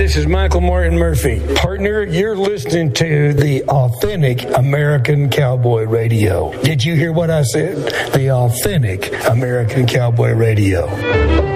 this is Michael Martin Murphy. Partner, you're listening to the Authentic American Cowboy Radio. Did you hear what I said? The Authentic American Cowboy Radio.